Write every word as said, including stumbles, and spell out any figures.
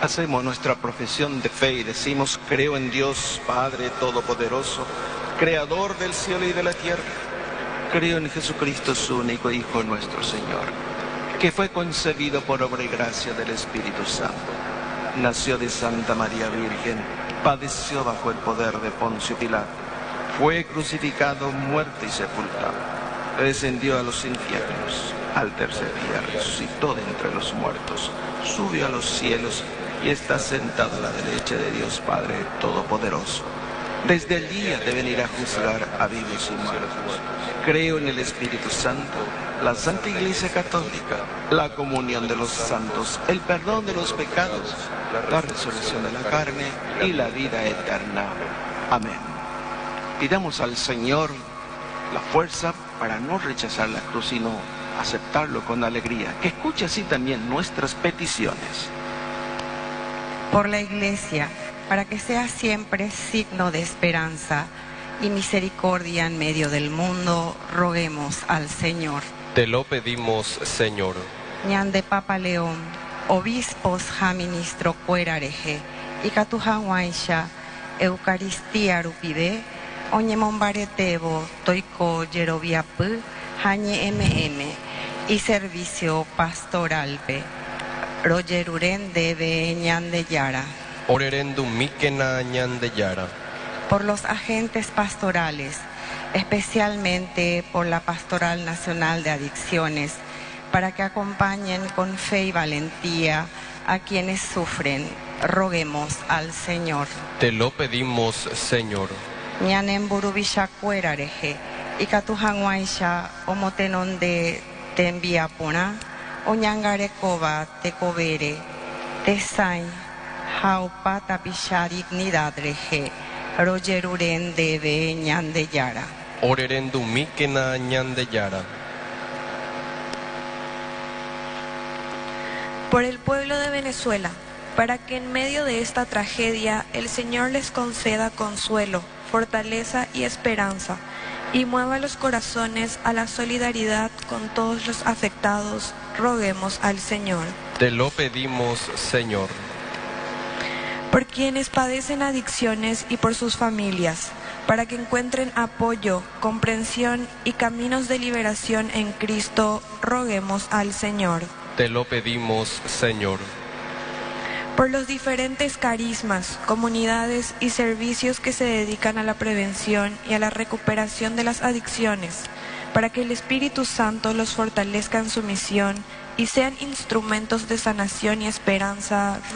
Hacemos nuestra profesión de fe y decimos: creo en Dios Padre Todopoderoso, Creador del cielo y de la tierra. Creo en Jesucristo, su único Hijo, nuestro Señor, que fue concebido por obra y gracia del Espíritu Santo. Nació de Santa María Virgen, padeció bajo el poder de Poncio Pilato, fue crucificado, muerto y sepultado, descendió a los infiernos, al tercer día resucitó de entre los muertos, subió a los cielos y está sentado a la derecha de Dios Padre Todopoderoso. Desde el día de venir a juzgar a vivos y muertos. Creo en el Espíritu Santo, la Santa Iglesia Católica, la comunión de los santos, el perdón de los pecados, la resurrección de la carne y la vida eterna. Amén. Pidamos al Señor la fuerza para no rechazar la cruz, sino aceptarlo con alegría, que escuche así también nuestras peticiones. Por la Iglesia, para que sea siempre signo de esperanza y misericordia en medio del mundo, roguemos al Señor. Te lo pedimos, Señor. Ñan de Papa León, obispos ja ministro cuerareje, y catujahuaisha, Eucaristía rupide, oñemombaretebo, toico yerobiapu, jañe mm, y servicio pastoralpe. Rogeruren debe ñan de Yara. Orerendum mikena ñan de Yara. Por los agentes pastorales, especialmente por la Pastoral Nacional de Adicciones, para que acompañen con fe y valentía a quienes sufren, roguemos al Señor. Te lo pedimos, Señor. Ñanem burubichacuerareje, y catujanguaisha, omotenonde te enviapona, oñangarecoba te cobere, te sain, jaupa tapisha dignidad reje, rogeruren debe ñan de Yara. Orerendum mikena ñan de Yara. Por el pueblo de Venezuela, para que en medio de esta tragedia el Señor les conceda consuelo, fortaleza y esperanza, y mueva los corazones a la solidaridad con todos los afectados, roguemos al Señor. Te lo pedimos, Señor. Por quienes padecen adicciones y por sus familias, para que encuentren apoyo, comprensión y caminos de liberación en Cristo, roguemos al Señor. Te lo pedimos, Señor. Por los diferentes carismas, comunidades y servicios que se dedican a la prevención y a la recuperación de las adicciones, para que el Espíritu Santo los fortalezca en su misión y sean instrumentos de sanación y esperanza.